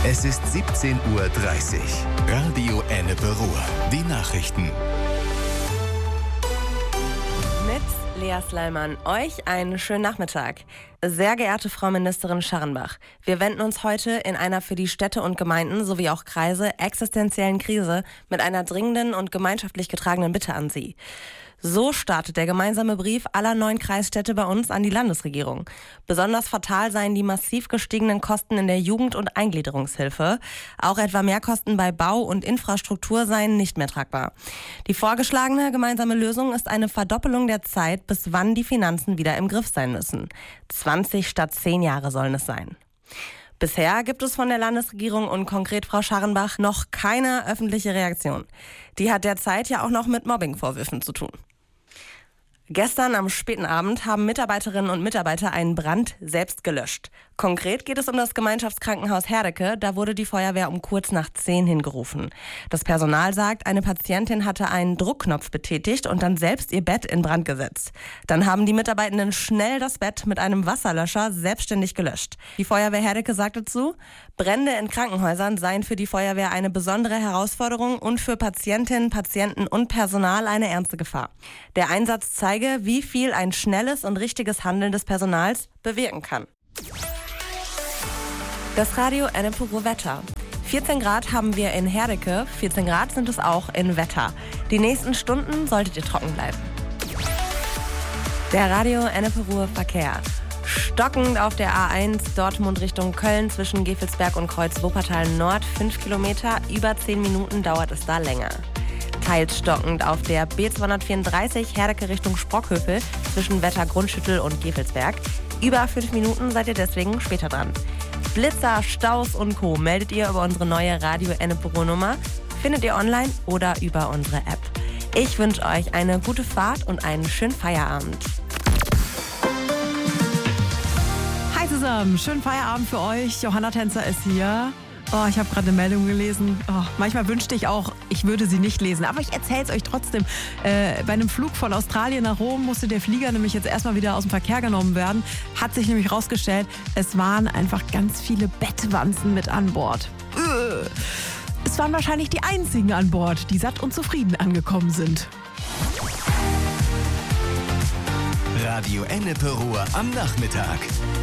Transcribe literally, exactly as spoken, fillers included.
Es ist siebzehn Uhr dreißig. Radio Ennepe Ruhr. Die Nachrichten. Mit Lea Sleiman. Euch einen schönen Nachmittag. Sehr geehrte Frau Ministerin Scharrenbach, wir wenden uns heute in einer für die Städte und Gemeinden sowie auch Kreise existenziellen Krise mit einer dringenden und gemeinschaftlich getragenen Bitte an Sie. So startet der gemeinsame Brief aller neun Kreisstädte bei uns an die Landesregierung. Besonders fatal seien die massiv gestiegenen Kosten in der Jugend- und Eingliederungshilfe. Auch etwa Mehrkosten bei Bau und Infrastruktur seien nicht mehr tragbar. Die vorgeschlagene gemeinsame Lösung ist eine Verdoppelung der Zeit, bis wann die Finanzen wieder im Griff sein müssen. zwanzig statt zehn Jahre sollen es sein. Bisher gibt es von der Landesregierung und konkret Frau Scharrenbach noch keine öffentliche Reaktion. Die hat derzeit ja auch noch mit Mobbingvorwürfen zu tun. Gestern am späten Abend haben Mitarbeiterinnen und Mitarbeiter einen Brand selbst gelöscht. Konkret geht es um das Gemeinschaftskrankenhaus Herdecke. Da wurde die Feuerwehr um kurz nach zehn hingerufen. Das Personal sagt, eine Patientin hatte einen Druckknopf betätigt und dann selbst ihr Bett in Brand gesetzt. Dann haben die Mitarbeitenden schnell das Bett mit einem Wasserlöscher selbstständig gelöscht. Die Feuerwehr Herdecke sagt dazu, Brände in Krankenhäusern seien für die Feuerwehr eine besondere Herausforderung und für Patientinnen, Patienten und Personal eine ernste Gefahr. Der Einsatz zeige, wie viel ein schnelles und richtiges Handeln des Personals bewirken kann. Das Radio Ennepe Ruhr Wetter. vierzehn Grad haben wir in Herdecke, vierzehn Grad sind es auch in Wetter. Die nächsten Stunden solltet ihr trocken bleiben. Der Radio Ennepe Ruhr Verkehr. Stockend auf der A eins Dortmund Richtung Köln zwischen Gevelsberg und Kreuz Wuppertal Nord fünf Kilometer. Über zehn Minuten dauert es da länger. Teils stockend auf der B zweihundertvierunddreißig Herdecke Richtung Sprockhövel zwischen Wetter Grundschüttel und Gevelsberg. Über fünf Minuten seid ihr deswegen später dran. Blitzer, Staus und Co. meldet ihr über unsere neue Radio Ennepe Ruhr Nummer. Findet ihr online oder über unsere App. Ich wünsche euch eine gute Fahrt und einen schönen Feierabend. Hi zusammen, schönen Feierabend für euch. Johanna Tänzer ist hier. Oh, ich habe gerade eine Meldung gelesen. Oh, manchmal wünschte ich auch, ich würde sie nicht lesen. Aber ich erzähle es euch trotzdem. Äh, bei einem Flug von Australien nach Rom musste der Flieger nämlich jetzt erstmal wieder aus dem Verkehr genommen werden. Hat sich nämlich rausgestellt, es waren einfach ganz viele Bettwanzen mit an Bord. Äh, es waren wahrscheinlich die einzigen an Bord, die satt und zufrieden angekommen sind. Radio Ennepe Ruhr am Nachmittag.